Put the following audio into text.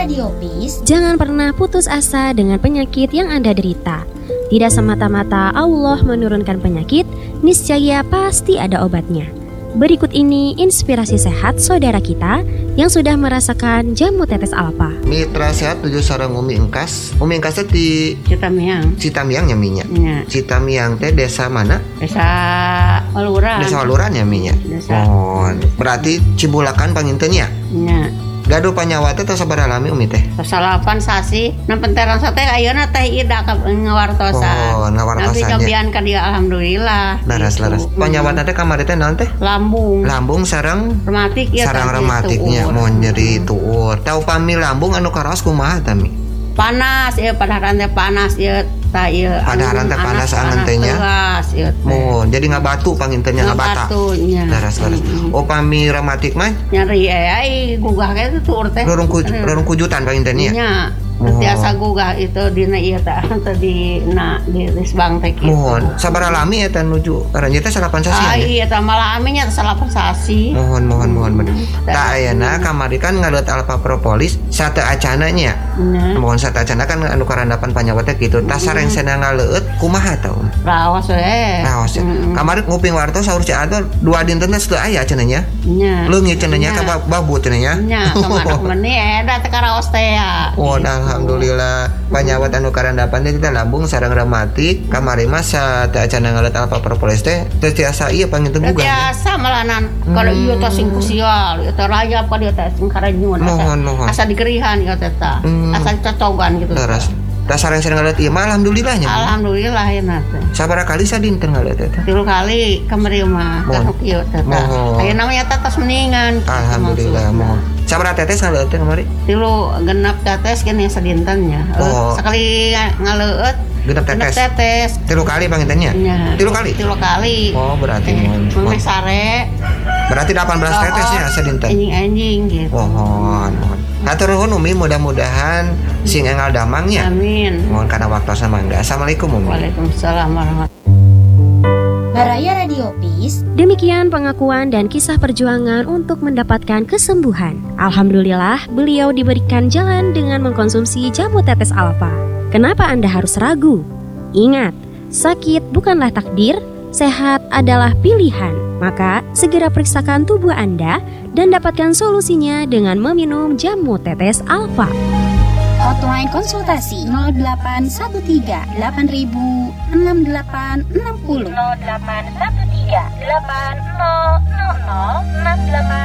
Radio Peace, jangan pernah putus asa dengan penyakit yang Anda derita. Tidak semata-mata Allah menurunkan penyakit, niscaya pasti ada obatnya. Berikut ini inspirasi sehat saudara kita yang sudah merasakan jamu tetes alfa. Mitra sehat tujuh sareng Umi Engkas. Umi Engkas teh di Citamiang nyaminya. Ya. Citamiang teh desa mana? Desa Waluran. Desa Waluran nyaminya. Oh, berarti Cibulakan pangintennya. Ya. Gaduh panyawa teh tos sabaraha lami Umi teh? Salapan sasi, nampenteran sate ayeuna teh ida ngawartosan. Oh, ngawartosan. Tapi cobian ka dia alhamdulillah. Laras. Panyawa teh kamari teh naon teh? Lambung sareng rematik ya. Sareng rematiknya mau nyeri tuur. Tau pami lambung anu karaos kumaha tami? Panas ya, padaharan teh panas ya. Padaharan teh panas angan teh nya. Oh, jadi ngabatu pangintennya ngabata. Laras. Oh, pami rematik mah nyeri ai gugah ge tuur teh. Rorong kujutan pangintennya. Nya. Biasa gugah itu dina ieu teh di Risbang teh kitu. Mohon sabaraha lami eta nuju aranjeun teh salapan sasi. Iya teh malam nya salapan sasi. Mohon bener. Tah ayeuna kamari kan ngalut alfa propolis sate acana nya. Mohon sate acana kan anu karandapan panyawa teh kitu. Tah sareng cenah ngaleut kumaha tah? Raos we. Raos. Kamari nguping wartos saur ci atuh 2 dinten teh teu aya cenah nya. Nya. Leungit cenah nya ka babu cenah nya. Nya, kamanak meuni eta teh karaos teh ya. Oh, alhamdulillah panyawat anu karandapan teh kita lambung sareng rematik kamari mah teh acana ngalet alfa propolis teh tiasa ieu panginten gugah. Tiasa malanan kalau ieu teh sing kusial, ieu teh rayap ka dieu teh sing karanyun. Mohon. Asa digerihan ieu teh tah. Asa cocogan gitu. Terus tah sareng ngalet ieu mah alhamdulillah nya. Alhamdulillah yeuna teh. Sabaraha kali sadinten ngalet teh? 3 kali kamari mah teh ieu teh. Ayeuna mah nya tetes mendingan. Alhamdulillah mohon. Sabaraha tetes ngaleut teh kamari? 3 genep tetes kene sadintennya. Sekali ngaleut genep tetes. 3 kali pangintennya? 3 kali. Oh, berarti mohon. Sare. Berarti 18 tetesnya sadinten. Anjing gitu. Mohon. Hatur nuhun Umi, mudah-mudahan sing engal damangnya. Amin. Mohon kana waktosna mangga. Assalamualaikum Umi. Waalaikumsalam warahmatullahi. Baraya Radio Peace. Demikian pengakuan dan kisah perjuangan untuk mendapatkan kesembuhan. Alhamdulillah, beliau diberikan jalan dengan mengkonsumsi jamu tetes alfa. Kenapa Anda harus ragu? Ingat, sakit bukanlah takdir, sehat adalah pilihan. Maka, segera periksakan tubuh Anda dan dapatkan solusinya dengan meminum jamu tetes alfa. Hotline konsultasi 0813 8000 6860 0813 8000 6860.